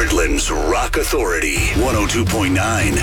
Portland's Rock Authority, 102.9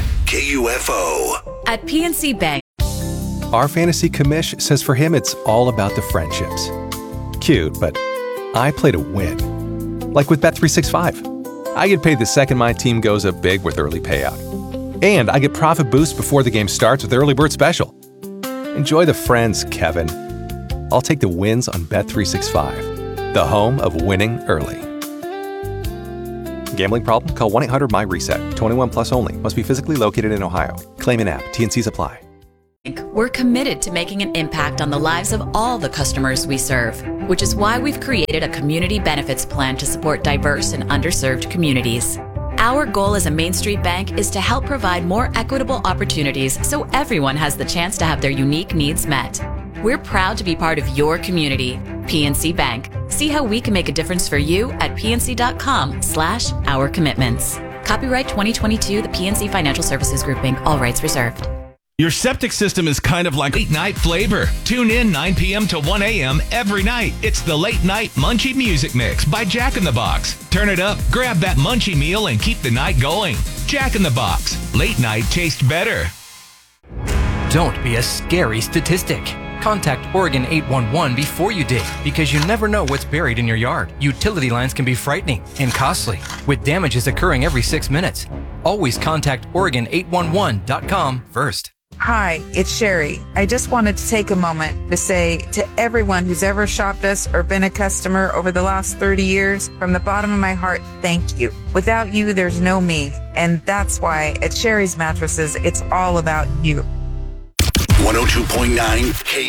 KUFO. At PNC Bank, our fantasy commish says for him it's all about the friendships. Cute, but I play to win. Like with Bet365. I get paid the second my team goes up big with early payout. And I get profit boost before the game starts with Early Bird Special. Enjoy the friends, Kevin. I'll take the wins on Bet365, the home of winning early. Gambling problem? Call 1-800-MY-RESET. 21 plus only. Must be physically located in Ohio. Claim in app. T&Cs apply. we're committed to making an impact on the lives of all the customers we serve, which is why we've created a community benefits plan to support diverse and underserved communities. Our goal as a Main Street bank is to help provide more equitable opportunities so everyone has the chance to have their unique needs met. We're proud to be part of your community. PNC Bank. See how we can make a difference for you at pnc.com/our commitments. Copyright 2022, the PNC Financial Services Group, Inc., all rights reserved. Your septic system is kind of like late night flavor. Tune in 9 p.m. to 1 a.m. every night. It's the Late Night Munchie Music Mix by Jack in the Box. Turn it up, grab that munchie meal, and keep the night going. Jack in the Box. Late night tastes better. Don't be a scary statistic. Contact Oregon 811 before you dig, because you never know what's buried in your yard. Utility lines can be frightening and costly, with damages occurring every 6 minutes. Always contact Oregon811.com first. Hi, it's Sherry. I just wanted to take a moment to say to everyone who's ever shopped us or been a customer over the last 30 years, from the bottom of my heart, thank you. Without you, there's no me. And that's why at Sherry's Mattresses, it's all about you. 102.9